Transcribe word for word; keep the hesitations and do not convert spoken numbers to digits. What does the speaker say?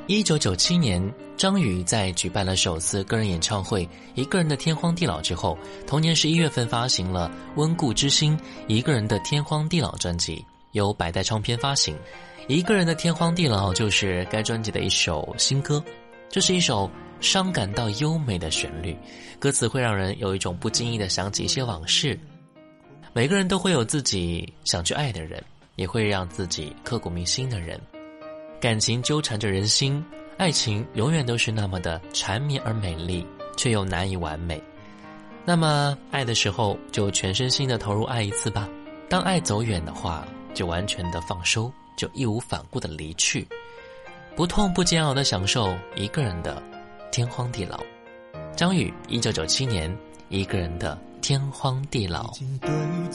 一九九七年，张宇在举办了首次个人演唱会《一个人的天荒地老》之后，同年十一月份发行了《温故知新》一个人的天荒地老专辑，由百代唱片发行。一个人的天荒地老就是该专辑的一首新歌，这是一首伤感到优美的旋律，歌词会让人有一种不经意的想起一些往事。每个人都会有自己想去爱的人，也会让自己刻骨铭心的人。感情纠缠着人心，爱情永远都是那么的缠绵而美丽，却又难以完美。那么爱的时候就全身心的投入爱一次吧，当爱走远的话，就完全的放收，就义无反顾的离去，不痛不煎熬的享受一个人的天荒地老。张宇一九九七年一个人的天荒地老。 已经对